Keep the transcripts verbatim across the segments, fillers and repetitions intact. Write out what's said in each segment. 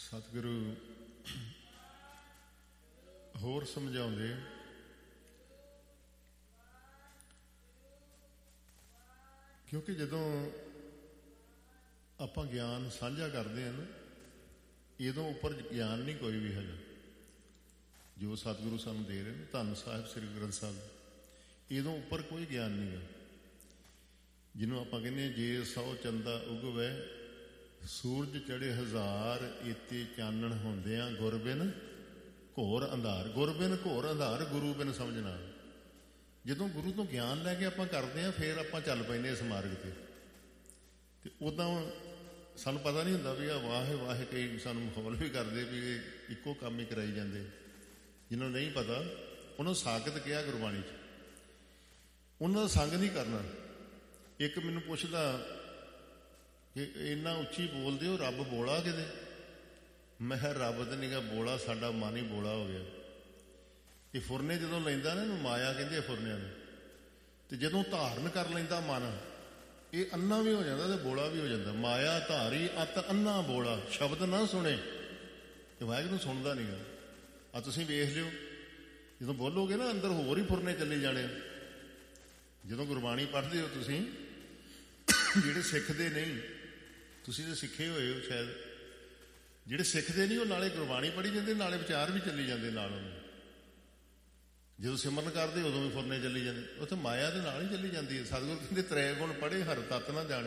ਸਤਿਗੁਰੂ ਹੋਰ ਸਮਝਾਉਂਦੇ, ਕਿਉਂਕਿ ਜਦੋਂ ਆਪਾਂ ਗਿਆਨ ਸਾਂਝਾ ਕਰਦੇ ਹਾਂ ਨਾ, ਇਹਦੋਂ ਉੱਪਰ ਗਿਆਨ ਨਹੀਂ ਕੋਈ ਵੀ ਹੈਗਾ ਜੋ ਸਤਿਗੁਰੂ ਸਾਨੂੰ ਦੇ ਰਹੇ ਨੇ। ਧੰਨ ਸਾਹਿਬ ਸ੍ਰੀ ਗੁਰੂ ਗ੍ਰੰਥ ਸਾਹਿਬ, ਇਹਦੋਂ ਉੱਪਰ ਕੋਈ ਗਿਆਨ ਨਹੀਂ ਗਾ। ਜਿਹਨੂੰ ਆਪਾਂ ਕਹਿੰਦੇ ਜੇ ਸੌ ਚੰਦਾ ਉਗਵੇ ਸੂਰਜ ਚੜੇ ਹਜ਼ਾਰ, ਇਤੇ ਚਾਨਣ ਹੁੰਦਿਆਂ ਗੁਰ ਬਿਨ ਘੋਰ ਅੰਧਾਰ। ਗੁਰ ਬਿਨ ਘੋਰ ਅੰਧਾਰ, ਗੁਰੂ ਬਿਨ ਸਮਝਣਾ। ਜਦੋਂ ਗੁਰੂ ਤੋਂ ਗਿਆਨ ਲੈ ਕੇ ਆਪਾਂ ਕਰਦੇ ਹਾਂ ਫਿਰ ਆਪਾਂ ਚੱਲ ਪੈਂਦੇ ਇਸ ਮਾਰਗ ਤੇ। ਤੇ ਉੱਦਾਂ ਸਾਨੂੰ ਪਤਾ ਨਹੀਂ ਹੁੰਦਾ ਵੀ ਆ ਵਾਹ ਵਾਹ, ਕਈ ਸਾਨੂੰ ਮਾਹੌਲ ਵੀ ਕਰਦੇ ਵੀ ਇਹ ਇੱਕੋ ਕੰਮ ਹੀ ਕਰਾਈ ਜਾਂਦੇ। ਜਿਹਨੂੰ ਨਹੀਂ ਪਤਾ ਉਹਨੂੰ ਸਾਖਤ ਕਿਹਾ ਗੁਰਬਾਣੀ 'ਚ, ਉਹਨਾਂ ਦਾ ਸੰਗ ਨਹੀਂ ਕਰਨਾ। ਇੱਕ ਮੈਨੂੰ ਪੁੱਛਦਾ ਕਿ ਇੰਨਾ ਉੱਚੀ ਬੋਲਦੇ ਹੋ, ਰੱਬ ਬੋਲਾ ਕਿਤੇ? ਮੈਂ ਕਿਹਾ ਰੱਬ ਤਾਂ ਨੀਗਾ ਬੋਲਾ, ਸਾਡਾ ਮਨ ਹੀ ਬੋਲਾ ਹੋ ਗਿਆ। ਇਹ ਫੁਰਨੇ ਜਦੋਂ ਲੈਂਦਾ ਨਾ, ਇਹਨੂੰ ਮਾਇਆ ਕਹਿੰਦੇ ਫੁਰਨਿਆਂ ਨੂੰ। ਤੇ ਜਦੋਂ ਧਾਰਨ ਕਰ ਲੈਂਦਾ ਮਨ, ਇਹ ਅੰਨਾ ਵੀ ਹੋ ਜਾਂਦਾ ਤੇ ਬੋਲਾ ਵੀ ਹੋ ਜਾਂਦਾ। ਮਾਇਆ ਧਾਰੀ ਅਤ ਅੰਨਾ ਬੋਲਾ, ਸ਼ਬਦ ਨਾ ਸੁਣੇ ਤੇ ਵਾਹਿਗੁਰੂ ਸੁਣਦਾ ਨੀਗਾ। ਆ ਤੁਸੀਂ ਵੇਖ ਲਿਓ, ਜਦੋਂ ਬੋਲੋਗੇ ਨਾ ਅੰਦਰ ਹੋਰ ਹੀ ਫੁਰਨੇ ਚੱਲੇ ਜਾਣੇ। ਜਦੋਂ ਗੁਰਬਾਣੀ ਪੜ੍ਹਦੇ ਹੋ ਤੁਸੀਂ, ਜਿਹੜੇ ਸਿੱਖਦੇ ਨਹੀਂ, ਤੁਸੀਂ ਤਾਂ ਸਿੱਖੇ ਹੋਏ ਹੋ ਸ਼ਾਇਦ, ਜਿਹੜੇ ਸਿੱਖਦੇ ਨਹੀਂ ਉਹ ਨਾਲੇ ਗੁਰਬਾਣੀ ਪੜ੍ਹੀ ਜਾਂਦੇ, ਨਾਲੇ ਵਿਚਾਰ ਵੀ ਚੱਲੀ ਜਾਂਦੇ ਨਾਲ ਉਹਨੂੰ। ਜਦੋਂ ਸਿਮਰਨ ਕਰਦੇ ਉਦੋਂ ਵੀ ਫੁਰਨੇ ਚੱਲੀ ਜਾਂਦੇ, ਉੱਥੇ ਮਾਇਆ ਦੇ ਨਾਲ ਹੀ ਚੱਲੀ ਜਾਂਦੀ ਹੈ। ਸਤਿਗੁਰੂ ਕਹਿੰਦੇ ਤ੍ਰੈ ਗੁਣ ਪੜ੍ਹੇ ਹਰ ਤੱਤ ਨਾ ਜਾਣੇ।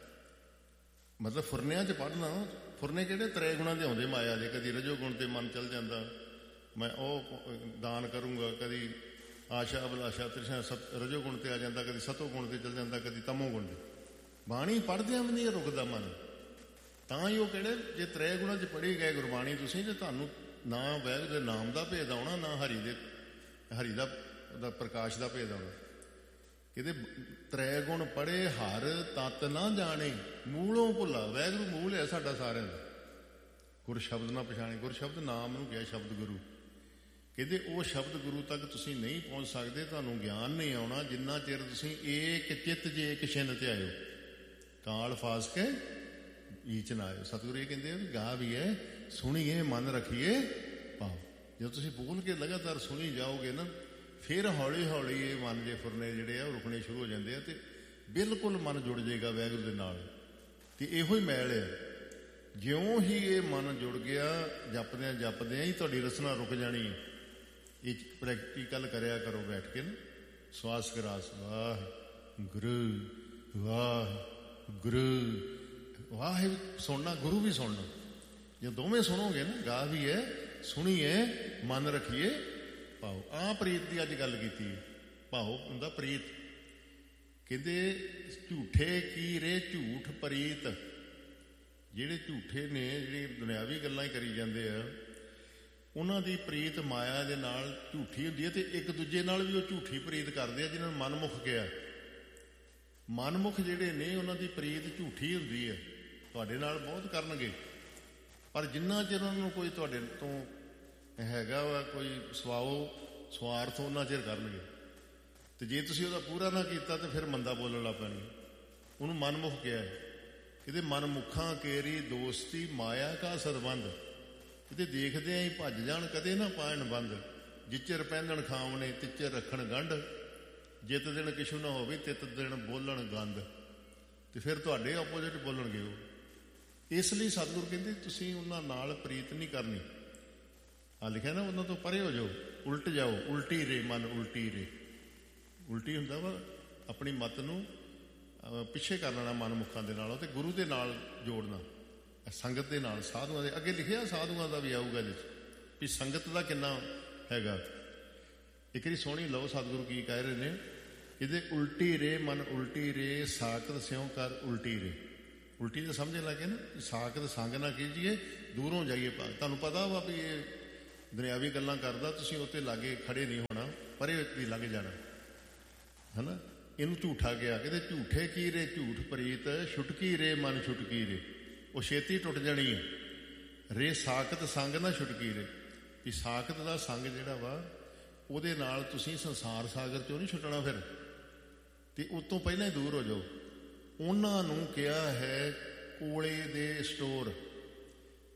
ਮਤਲਬ ਫੁਰਨਿਆਂ 'ਚ ਪੜ੍ਹਨਾ। ਫੁਰਨੇ ਕਿਹੜੇ? ਤ੍ਰੈ ਗੁਣਾਂ ਦੇ ਆਉਂਦੇ ਮਾਇਆ ਦੇ। ਕਦੀ ਰਜੋ ਗੁਣ ਤੇ ਮਨ ਚੱਲ ਜਾਂਦਾ, ਮੈਂ ਉਹ ਦਾਨ ਕਰੂੰਗਾ। ਕਦੀ ਆਸ਼ਾ ਅਭਿਲਾਸ਼ਾ ਤ੍ਰਿਸ਼ਨਾ ਸਤ ਰਜੋ ਗੁਣ ਤੇ ਆ ਜਾਂਦਾ, ਕਦੀ ਸਤੋ ਗੁਣ ਤੇ ਚੱਲ ਜਾਂਦਾ, ਕਦੀ ਤਮੋ ਗੁਣ ਤੇ। ਬਾਣੀ ਪੜ੍ਹਦਿਆਂ ਵੀ ਨਹੀਂ ਰੁਕਦਾ ਮਨ। ਤਾਂ ਹੀ ਉਹ ਕਿਹੜੇ ਜੇ ਤ੍ਰੈ ਗੁਣਾਂ 'ਚ ਪੜ੍ਹੀ ਗਏ ਗੁਰਬਾਣੀ ਤੁਸੀਂ, ਤੇ ਤੁਹਾਨੂੰ ਨਾ ਵਾਹਿਗੁਰੂ ਦੇ ਨਾਮ ਦਾ ਭੇਦ ਆਉਣਾ, ਨਾ ਹਰੀ ਦੇ ਹਰੀ ਦਾ ਉਹਦਾ ਪ੍ਰਕਾਸ਼ ਦਾ ਭੇਦ ਆਉਣਾ। ਕਹਿੰਦੇ ਤ੍ਰੈ ਗੁਣ ਪੜ੍ਹੇ ਹਰ ਤਤ ਨਾ ਜਾਣੇ, ਮੂਲੋਂ ਭੁੱਲਾ। ਵਾਹਿਗੁਰੂ ਮੂਲ ਹੈ ਸਾਡਾ ਸਾਰਿਆਂ ਦਾ। ਗੁਰ ਸ਼ਬਦ ਨਾ ਪਛਾਣੇ। ਗੁਰ ਸ਼ਬਦ ਨਾਮ ਨੂੰ ਕਿਹਾ ਸ਼ਬਦ ਗੁਰੂ। ਕਹਿੰਦੇ ਉਹ ਸ਼ਬਦ ਗੁਰੂ ਤੱਕ ਤੁਸੀਂ ਨਹੀਂ ਪਹੁੰਚ ਸਕਦੇ, ਤੁਹਾਨੂੰ ਗਿਆਨ ਨਹੀਂ ਆਉਣਾ ਜਿੰਨਾ ਚਿਰ ਤੁਸੀਂ ਏਕ ਚਿੱਤ ਜੇ ਇੱਕ ਛਿੰਨ ਤੇ ਆਇਓ, ਕਾਲ ਫਾਸ ਕੇ ਈਚ ਨਾ ਆਇਓ। ਸਤਿਗੁਰੂ ਇਹ ਕਹਿੰਦੇ ਵੀ ਗਾ ਵੀ ਹੈ, ਸੁਣੀਏ ਮਨ ਰੱਖੀਏ ਭਾਵ। ਜਦੋਂ ਤੁਸੀਂ ਬੋਲ ਕੇ ਲਗਾਤਾਰ ਸੁਣੀ ਜਾਓਗੇ ਨਾ, ਫਿਰ ਹੌਲੀ ਹੌਲੀ ਇਹ ਮਨ ਦੇ ਫੁਰਨੇ ਜਿਹੜੇ ਆ ਉਹ ਰੁਕਣੇ ਸ਼ੁਰੂ ਹੋ ਜਾਂਦੇ ਆ, ਤੇ ਬਿਲਕੁਲ ਮਨ ਜੁੜ ਜਾਏਗਾ ਵਾਹਿਗੁਰੂ ਦੇ ਨਾਲ। ਤੇ ਇਹੋ ਹੀ ਮੈਲ ਆ। ਜਿਉਂ ਹੀ ਇਹ ਮਨ ਜੁੜ ਗਿਆ, ਜਪਦਿਆਂ ਜਪਦਿਆਂ ਹੀ ਤੁਹਾਡੀ ਰਸਨਾ ਰੁਕ ਜਾਣੀ ਹੈ। ਇਹ ਪ੍ਰੈਕਟੀਕਲ ਕਰਿਆ ਕਰੋ ਬੈਠ ਕੇ ਨਾ, ਸਵਾਸ ਗਰਾਸ। ਵਾਹ ਗੁਰੂ ਵਾਹ ਗੁਰੂ ਵਾਹ ਸੁਣਨਾ, ਗੁਰੂ ਵੀ ਸੁਣਨਾ। ਜੇ ਦੋਵੇਂ ਸੁਣੋਗੇ ਨਾ, ਗਾ ਵੀ ਹੈ ਸੁਣੀਏ ਮਨ ਰੱਖੀਏ ਭਾਓ। ਆਹ ਪ੍ਰੀਤ ਦੀ ਅੱਜ ਗੱਲ ਕੀਤੀ ਹੈ। ਭਾਓ ਹੁੰਦਾ ਪ੍ਰੀਤ। ਕਹਿੰਦੇ ਝੂਠੇ ਕੀ ਰੇ ਝੂਠ ਪ੍ਰੀਤ। ਜਿਹੜੇ ਝੂਠੇ ਨੇ, ਜਿਹੜੇ ਦੁਨਿਆਵੀ ਗੱਲਾਂ ਹੀ ਕਰੀ ਜਾਂਦੇ ਆ, ਉਹਨਾਂ ਦੀ ਪ੍ਰੀਤ ਮਾਇਆ ਦੇ ਨਾਲ ਝੂਠੀ ਹੁੰਦੀ ਹੈ। ਤੇ ਇੱਕ ਦੂਜੇ ਨਾਲ ਵੀ ਉਹ ਝੂਠੀ ਪ੍ਰੀਤ ਕਰਦੇ ਆ, ਜਿਹਨਾਂ ਨੂੰ ਮਨਮੁਖ ਕਿਹਾ। ਮਨਮੁਖ ਜਿਹੜੇ ਨੇ ਉਹਨਾਂ ਦੀ ਪ੍ਰੀਤ ਝੂਠੀ ਹੁੰਦੀ ਹੈ। ਤੁਹਾਡੇ ਨਾਲ ਬਹੁਤ ਕਰਨਗੇ, ਪਰ ਜਿੰਨਾ ਚਿਰ ਉਹਨਾਂ ਨੂੰ ਕੋਈ ਤੁਹਾਡੇ ਤੋਂ ਹੈਗਾ ਵਾ ਕੋਈ ਸਵਾਓ ਸਵਾਰਥ, ਉਹਨਾਂ ਚਿਰ ਕਰਨਗੇ। ਤੇ ਜੇ ਤੁਸੀਂ ਉਹਦਾ ਪੂਰਾ ਨਾ ਕੀਤਾ ਤੇ ਫਿਰ ਮੰਦਾ ਬੋਲਣ ਲੱਗ ਪੈਣਗੇ। ਉਹਨੂੰ ਮਨਮੁਖ ਕਿਹਾ ਹੈ। ਇਹਦੇ ਮਨਮੁਖਾਂ ਕੇਰੀ ਦੋਸਤੀ ਮਾਇਆ ਕਾ ਸਦਬੰਧ। ਇਹਦੇ ਦੇਖਦਿਆਂ ਹੀ ਭੱਜ ਜਾਣ, ਕਦੇ ਨਾ ਪਾਇਣ ਬੰਦ। ਜਿਚਰ ਪਹਿਨਣ ਖਾਵਣੇ ਤਿਚਰ ਰੱਖਣ ਗੰਢ, ਜਿਤ ਦਿਨ ਕਿਛੂ ਨਾ ਹੋਵੇ ਤਿਤ ਦਿਨ ਬੋਲਣ ਗੰਦ। ਤੇ ਫਿਰ ਤੁਹਾਡੇ ਆਪੋਜਿਟ ਬੋਲਣਗੇ ਉਹ। ਇਸ ਲਈ ਸਤਿਗੁਰੂ ਕਹਿੰਦੇ ਤੁਸੀਂ ਉਹਨਾਂ ਨਾਲ ਪ੍ਰੀਤ ਨਹੀਂ ਕਰਨੀ। ਆ ਲਿਖਿਆ ਨਾ, ਉਹਨਾਂ ਤੋਂ ਪਰੇ ਹੋ ਜਾਓ, ਉਲਟ ਜਾਓ। ਉਲਟੀ ਰੇ ਮਨ ਉਲਟੀ ਰੇ। ਉਲਟੀ ਹੁੰਦਾ ਵਾ ਆਪਣੀ ਮੱਤ ਨੂੰ ਪਿੱਛੇ ਕਰ ਲੈਣਾ ਮਨਮੁਖਾਂ ਦੇ ਨਾਲੋਂ, ਤੇ ਗੁਰੂ ਦੇ ਨਾਲ ਜੋੜਨਾ, ਸੰਗਤ ਦੇ ਨਾਲ, ਸਾਧੂਆਂ ਦੇ। ਅੱਗੇ ਲਿਖਿਆ ਸਾਧੂਆਂ ਦਾ ਵੀ ਆਊਗਾ ਇਹਦੇ 'ਚ, ਵੀ ਸੰਗਤ ਦਾ ਕਿੰਨਾ ਹੈਗਾ। ਇੱਕ ਵਾਰੀ ਸੋਹਣੀ ਲਓ ਸਤਿਗੁਰੂ ਕੀ ਕਹਿ ਰਹੇ ਨੇ। ਇਹਦੇ ਉਲਟੀ ਰੇ ਮਨ ਉਲਟੀ ਰੇ, ਸਾਕਤ ਸਿਉਂ ਕਰ ਉਲਟੀ ਰੇ। ਉਲਟੀ ਤਾਂ ਸਮਝ ਲੱਗੇ ਨਾ, ਸਾਕਤ ਸੰਗ ਨਾ ਕੀਜੀਏ, ਦੂਰੋਂ ਜਾਈਏ। ਤੁਹਾਨੂੰ ਪਤਾ ਵਾ ਵੀ ਇਹ ਦੁਨਿਆਵੀ ਗੱਲਾਂ ਕਰਦਾ, ਤੁਸੀਂ ਉੱਤੇ ਲਾਗੇ ਖੜੇ ਨਹੀਂ ਹੋਣਾ, ਪਰੇ ਵੀ ਲੰਘ ਜਾਣਾ ਹੈ ਨਾ। ਇਹਨੂੰ ਝੂਠਾ ਗਿਆ। ਕਹਿੰਦੇ ਝੂਠੇ ਕੀ ਰੇ ਝੂਠ ਪ੍ਰੀਤ, ਛੁਟਕੀ ਰੇ ਮਨ ਛੁਟਕੀ ਰੇ। ਉਹ ਛੇਤੀ ਟੁੱਟ ਜਾਣੀ ਹੈ। ਰੇ ਸਾਕਤ ਸੰਗ ਨਾ ਛੁਟਕੀ ਰੇ। ਵੀ ਸਾਕਤ ਦਾ ਸੰਗ ਜਿਹੜਾ ਵਾ, ਉਹਦੇ ਨਾਲ ਤੁਸੀਂ ਸੰਸਾਰ ਸਾਗਰ 'ਚੋਂ ਨਹੀਂ ਛੁੱਟਣਾ ਫਿਰ, ਤੇ ਉਸ ਤੋਂ ਪਹਿਲਾਂ ਹੀ ਦੂਰ ਹੋ ਜਾਓ। ਉਹਨਾਂ ਨੂੰ ਕਿਹਾ ਹੈ ਕੋਲੇ ਦੇ ਸਟੋਰ।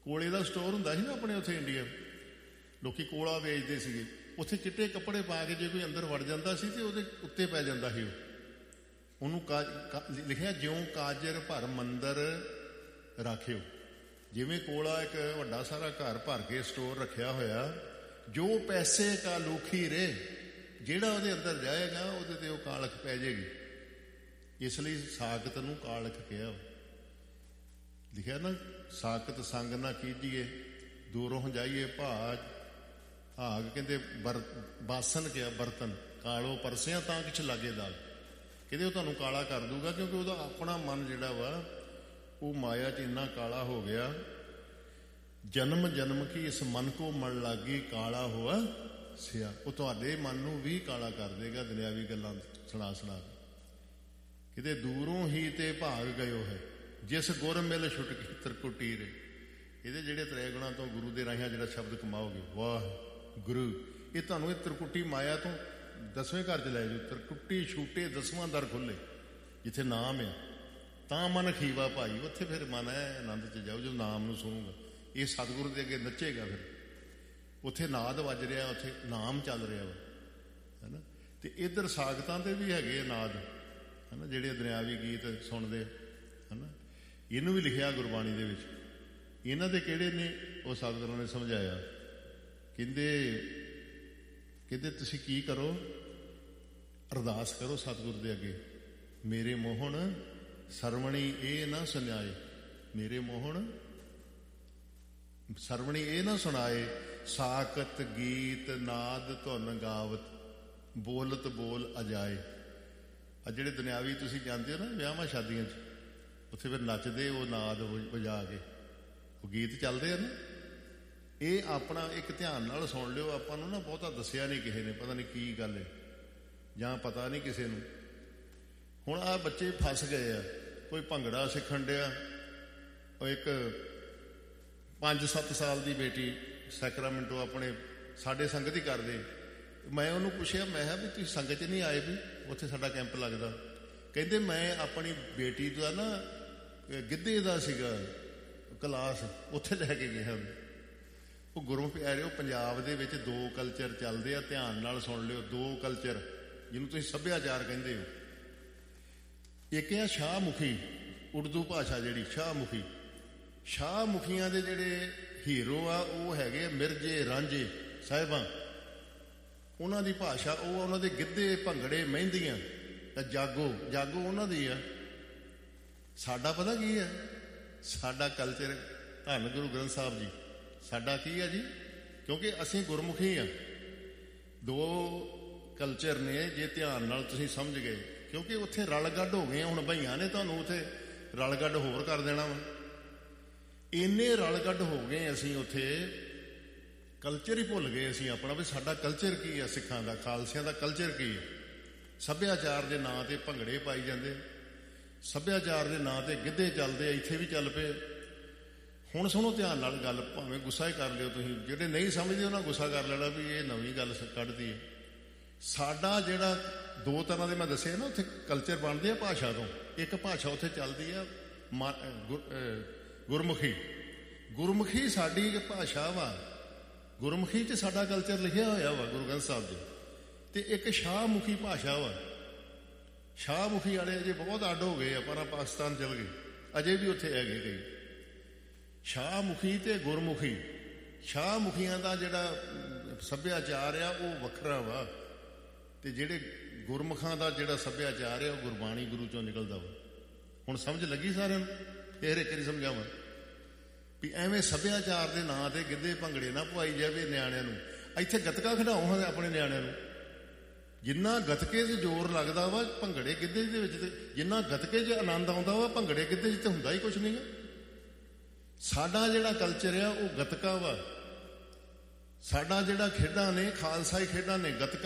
ਕੋਲੇ ਦਾ ਸਟੋਰ ਹੁੰਦਾ ਸੀ ਨਾ ਆਪਣੇ ਉੱਥੇ ਇੰਡੀਆ, ਲੋਕੀ ਕੋਲਾ ਵੇਚਦੇ ਸੀਗੇ। ਉੱਥੇ ਚਿੱਟੇ ਕੱਪੜੇ ਪਾ ਕੇ ਜੇ ਕੋਈ ਅੰਦਰ ਵੜ ਜਾਂਦਾ ਸੀ ਤੇ ਉਹਦੇ ਉੱਤੇ ਪੈ ਜਾਂਦਾ ਸੀ। ਉਹ ਉਹਨੂੰ ਕਾ ਲਿਖਿਆ ਜਿਉਂ ਕਾਜਰ ਭਰ ਮੰਦਰ ਰਾਖਿਓ। ਜਿਵੇਂ ਕੋਲਾ ਇੱਕ ਵੱਡਾ ਸਾਰਾ ਘਰ ਭਰ ਕੇ ਸਟੋਰ ਰੱਖਿਆ ਹੋਇਆ, ਜੋ ਪੈਸੇ ਕਾ ਲੂਖੀ ਰੇ, ਜਿਹੜਾ ਉਹਦੇ ਅੰਦਰ ਜਾਏਗਾ ਉਹਦੇ ਤੇ ਉਹ ਕਾਲਖ ਪੈ ਜਾਏਗੀ। ਇਸ ਲਈ ਸਾਕਤ ਨੂੰ ਕਾਲਖ ਕਿਹਾ। ਲਿਖਿਆ ਨਾ, ਸਾਕਤ ਸੰਗ ਨਾ ਕੀਜੀਏ ਦੂਰੋਂ ਜਾਈਏ ਭਾਜ। ਹਾਗ ਕਹਿੰਦੇ ਬਰ ਬਾਸਨ ਕਿਹਾ, ਬਰਤਨ ਕਾਲੋ ਪਰਸਿਆਂ ਤਾਂ ਕੁਛ ਲਾਗੇ ਦਾਗ। ਕਹਿੰਦੇ ਉਹ ਤੁਹਾਨੂੰ ਕਾਲਾ ਕਰ ਦੂਗਾ, ਕਿਉਂਕਿ ਉਹਦਾ ਆਪਣਾ ਮਨ ਜਿਹੜਾ ਵਾ ਉਹ ਮਾਇਆ 'ਚ ਇੰਨਾ ਕਾਲਾ ਹੋ ਗਿਆ। ਜਨਮ ਜਨਮ ਕੀ ਇਸ ਮਨ ਕੋ ਮਨ ਲਾਗੀ ਕਾਲਾ ਹੋਆ ਸਿਆ। ਉਹ ਤੁਹਾਡੇ ਮਨ ਨੂੰ ਵੀ ਕਾਲਾ ਕਰ ਦੇਗਾ ਦੁਨਿਆਵੀ ਗੱਲਾਂ ਸੁਣਾ ਸੁਣਾ ਕੇ। ਕਿਤੇ ਦੂਰੋਂ ਹੀ ਤੇ ਭਾਗ ਗਇਓ ਹੈ ਜਿਸ ਗੁਰ ਮਿਲ ਛੁਟਕੀ ਤਰਕੁਟੀ ਰੇ। ਇਹਦੇ ਜਿਹੜੇ ਤ੍ਰੈ ਗੁਣਾਂ ਤੋਂ ਗੁਰੂ ਦੇ ਰਾਹੀਂ ਜਿਹੜਾ ਸ਼ਬਦ ਕਮਾਓਗੇ, ਵਾਹ ਗੁਰੂ, ਇਹ ਤੁਹਾਨੂੰ ਇਹ ਤਰਕੁੱਟੀ ਮਾਇਆ ਤੋਂ ਦਸਵੇਂ ਘਰ 'ਚ ਲੈ ਜਾਓ। ਤਰਕੁੱਟੀ ਛੂਟੇ ਦਸਵਾਂ ਦਰ ਖੁੱਲੇ। ਜਿੱਥੇ ਨਾਮ ਆ ਤਾਂ ਮਨ ਖੀਵਾ ਭਾਈ, ਉੱਥੇ ਫਿਰ ਮਨ ਹੈ ਆਨੰਦ 'ਚ ਜਾਓ ਜਦੋਂ ਨਾਮ ਨੂੰ ਸੁਣੂਗਾ। ਇਹ ਸਤਿਗੁਰੂ ਦੇ ਅੱਗੇ ਨੱਚੇਗਾ। ਫਿਰ ਉੱਥੇ ਨਾਦ ਵੱਜ ਰਿਹਾ, ਉੱਥੇ ਨਾਮ ਚੱਲ ਰਿਹਾ ਵਾ, ਹੈ ਨਾ। ਤੇ ਇੱਧਰ ਸਾਗਤਾਂ ਦੇ ਵੀ ਹੈਗੇ ਨਾਦ, ਹੈ ਨਾ, ਜਿਹੜੇ ਦੁਨਿਆਵੀ ਗੀਤ ਸੁਣਦੇ, ਹੈ ਨਾ। ਇਹਨੂੰ ਵੀ ਲਿਖਿਆ ਗੁਰਬਾਣੀ ਦੇ ਵਿੱਚ। ਇਹਨਾਂ ਦੇ ਕਿਹੜੇ ਨੇ ਉਹ ਸਤਿਗੁਰਾਂ ਨੇ ਸਮਝਾਇਆ। ਕਹਿੰਦੇ ਕਹਿੰਦੇ ਤੁਸੀਂ ਕੀ ਕਰੋ, ਅਰਦਾਸ ਕਰੋ ਸਤਿਗੁਰ ਦੇ ਅੱਗੇ, ਮੇਰੇ ਮੋਹਣ ਸਰਵਣੀ ਇਹ ਨਾ ਸੁਣਾਏ, ਮੇਰੇ ਮੋਹਣ ਸਰਵਣੀ ਇਹ ਨਾ ਸੁਣਾਏ। ਸਾਕਤ ਗੀਤ ਨਾਦ ਧੁਨ ਗਾਵਤ, ਬੋਲਤ ਬੋਲ ਅਜਾਏ। ਆ ਜਿਹੜੇ ਦੁਨਿਆਵੀ ਤੁਸੀਂ ਜਾਂਦੇ ਹੋ ਨਾ ਵਿਆਹਾਂ ਸ਼ਾਦੀਆਂ 'ਚ, ਉੱਥੇ ਫਿਰ ਨੱਚਦੇ ਉਹ ਨਾਦ ਵਜਾ ਕੇ, ਉਹ ਗੀਤ ਚੱਲਦੇ ਆ ਨਾ। ਇਹ ਆਪਣਾ ਇੱਕ ਧਿਆਨ ਨਾਲ ਸੁਣ ਲਿਓ। ਆਪਾਂ ਨੂੰ ਨਾ ਬਹੁਤਾ ਦੱਸਿਆ ਨਹੀਂ ਕਿਸੇ ਨੇ, ਪਤਾ ਨਹੀਂ ਕੀ ਗੱਲ ਹੈ, ਜਾਂ ਪਤਾ ਨਹੀਂ ਕਿਸੇ ਨੂੰ। ਹੁਣ ਆਹ ਬੱਚੇ ਫਸ ਗਏ ਆ। ਕੋਈ ਭੰਗੜਾ ਸਿੱਖਣ ਡਿਆ, ਉਹ ਇੱਕ ਪੰਜ ਸੱਤ ਸਾਲ ਦੀ ਬੇਟੀ ਸੈਕਰਾਮੈਂਟੋ ਆਪਣੇ ਸਾਡੇ ਸੰਗਤ ਹੀ ਕਰਦੇ। ਮੈਂ ਉਹਨੂੰ ਪੁੱਛਿਆ, ਮੈਂ ਕਿਹਾ ਵੀ ਤੁਸੀਂ ਸੰਗਤ 'ਚ ਨਹੀਂ ਆਏ ਵੀ ਉੱਥੇ ਸਾਡਾ ਕੈਂਪ ਲੱਗਦਾ? ਕਹਿੰਦੇ ਮੈਂ ਆਪਣੀ ਬੇਟੀ ਦਾ ਨਾ ਗਿੱਧੇ ਦਾ ਸੀਗਾ ਕਲਾਸ, ਉੱਥੇ ਲੈ ਕੇ ਗਿਆ। ਉਹ ਗੁਰੂ ਪਿਆਰੇ, ਉਹ ਪੰਜਾਬ ਦੇ ਵਿੱਚ ਦੋ ਕਲਚਰ ਚੱਲਦੇ ਆ, ਧਿਆਨ ਨਾਲ ਸੁਣ ਲਿਓ। ਦੋ ਕਲਚਰ ਜਿਹਨੂੰ ਤੁਸੀਂ ਸੱਭਿਆਚਾਰ ਕਹਿੰਦੇ ਹੋ। ਇੱਕ ਆ ਸ਼ਾਹਮੁਖੀ, ਉਰਦੂ ਭਾਸ਼ਾ ਜਿਹੜੀ ਸ਼ਾਹਮੁਖੀ। ਸ਼ਾਹਮੁਖੀਆਂ ਦੇ ਜਿਹੜੇ ਹੀਰੋ ਆ ਉਹ ਹੈਗੇ ਮਿਰਜੇ ਰਾਂਝੇ ਸਾਹਿਬਾਂ। ਉਹਨਾਂ ਦੀ ਭਾਸ਼ਾ ਉਹ, ਉਹਨਾਂ ਦੇ ਗਿੱਧੇ ਭੰਗੜੇ ਮਹਿੰਦੀਆਂ ਜਾਗੋ ਜਾਗੋ ਉਹਨਾਂ ਦੀ ਆ। ਸਾਡਾ ਪਤਾ ਕੀ ਆ? ਸਾਡਾ ਕਲਚਰ ਧੰਨ ਗੁਰੂ ਗ੍ਰੰਥ ਸਾਹਿਬ ਜੀ ਸਾਡਾ ਕੀ ਆ ਜੀ? ਕਿਉਂਕਿ ਅਸੀਂ ਗੁਰਮੁਖੀ ਆ। ਦੋ ਕਲਚਰ ਨੇ, ਜੇ ਧਿਆਨ ਨਾਲ ਤੁਸੀਂ ਸਮਝ ਗਏ। ਕਿਉਂਕਿ ਉੱਥੇ ਰਲ ਗੱਡ ਹੋ ਗਏ। ਹੁਣ ਭਈਆਂ ਨੇ ਤੁਹਾਨੂੰ ਉੱਥੇ ਰਲ ਗੱਡ ਹੋਰ ਕਰ ਦੇਣਾ ਵਾ। ਇੰਨੇ ਰਲ ਗੱਡ ਹੋ ਗਏ ਅਸੀਂ, ਉੱਥੇ ਕਲਚਰ ਹੀ ਭੁੱਲ ਗਏ ਅਸੀਂ ਆਪਣਾ, ਵੀ ਸਾਡਾ ਕਲਚਰ ਕੀ ਆ, ਸਿੱਖਾਂ ਦਾ ਖਾਲਸਿਆਂ ਦਾ ਕਲਚਰ ਕੀ ਆ। ਸੱਭਿਆਚਾਰ ਦੇ ਨਾਂ ਤੇ ਭੰਗੜੇ ਪਾਈ ਜਾਂਦੇ, ਸੱਭਿਆਚਾਰ ਦੇ ਨਾਂ ਤੇ ਗਿੱਧੇ ਚੱਲਦੇ, ਇੱਥੇ ਵੀ ਚੱਲ ਪਏ। ਹੁਣ ਸੁਣੋ ਧਿਆਨ ਨਾਲ ਗੱਲ, ਭਾਵੇਂ ਗੁੱਸਾ ਹੀ ਕਰ ਲਿਓ ਤੁਸੀਂ, ਜਿਹੜੇ ਨਹੀਂ ਸਮਝਦੇ ਉਹਨਾਂ ਗੁੱਸਾ ਕਰ ਲੈਣਾ ਵੀ ਇਹ ਨਵੀਂ ਗੱਲ ਕੱਢਦੀ ਹੈ। ਸਾਡਾ ਜਿਹੜਾ ਦੋ ਤਰ੍ਹਾਂ ਦੇ ਮੈਂ ਦੱਸਿਆ ਨਾ ਉੱਥੇ ਕਲਚਰ ਬਣਦੇ ਆ ਭਾਸ਼ਾ ਤੋਂ। ਇੱਕ ਭਾਸ਼ਾ ਉੱਥੇ ਚੱਲਦੀ ਆ ਗੁਰਮੁਖੀ। ਗੁਰਮੁਖੀ ਸਾਡੀ ਇੱਕ ਭਾਸ਼ਾ ਵਾ। ਗੁਰਮੁਖੀ 'ਚ ਸਾਡਾ ਕਲਚਰ ਲਿਖਿਆ ਹੋਇਆ ਵਾ ਗੁਰੂ ਗ੍ਰੰਥ ਸਾਹਿਬ ਜੀ। ਤੇ ਇੱਕ ਸ਼ਾਹਮੁਖੀ ਭਾਸ਼ਾ ਵਾ। ਸ਼ਾਹਮੁਖੀ ਵਾਲੇ ਅਜੇ ਬਹੁਤ ਅੱਡ ਹੋ ਗਏ ਆ, ਪਰ ਪਾਕਿਸਤਾਨ ਚਲ ਗਏ, ਅਜੇ ਵੀ ਉੱਥੇ ਹੈਗੇ ਕਈ। ਸ਼ਾਹਮੁਖੀ ਤੇ ਗੁਰਮੁਖੀ, ਸ਼ਾਹਮੁਖੀਆਂ ਦਾ ਜਿਹੜਾ ਸੱਭਿਆਚਾਰ ਆ ਉਹ ਵੱਖਰਾ ਵਾ, ਤੇ ਜਿਹੜੇ ਗੁਰਮੁਖਾਂ ਦਾ ਜਿਹੜਾ ਸੱਭਿਆਚਾਰ ਆ ਉਹ ਗੁਰਬਾਣੀ ਗੁਰੂ ਚੋਂ ਨਿਕਲਦਾ ਵਾ। ਹੁਣ ਸਮਝ ਲੱਗੀ ਸਾਰਿਆਂ ਨੂੰ? ਫੇਰ ਇੱਕ ਵਾਰੀ ਸਮਝਾਵਾਂ ਵੀ ਐਵੇਂ ਸੱਭਿਆਚਾਰ ਦੇ ਨਾਂ ਤੇ ਗਿੱਧੇ ਭੰਗੜੇ ਨਾ ਪਵਾਈ ਜਾਵੇ ਨਿਆਣਿਆਂ ਨੂੰ। ਇੱਥੇ ਗੱਤਕਾ ਖਿਡਾਓ ਆਪਣੇ ਨਿਆਣਿਆਂ ਨੂੰ। ਜਿੰਨਾ ਗੱਤਕੇ 'ਚ ਜ਼ੋਰ ਲੱਗਦਾ ਵਾ ਭੰਗੜੇ ਗਿੱਧੇ ਦੇ ਵਿੱਚ, ਤੇ ਜਿੰਨਾ ਗੱਤਕੇ 'ਚ ਆਨੰਦ ਆਉਂਦਾ ਵਾ ਭੰਗੜੇ ਗਿੱਧੇ 'ਚ ਤੇ ਹੁੰਦਾ ਹੀ ਕੁਛ ਨਹੀਂ। ਸਾਡਾ ਜਿਹੜਾ ਕਲਚਰ ਆ ਉਹ ਗੱਤਕਾ ਵਾ। ਸਾਡਾ ਜਿਹੜਾ ਖੇਡਾਂ ਨੇ ਖਾਲਸਾਈ ਖੇਡਾਂ ਨੇ, ਗੱਤਕਾ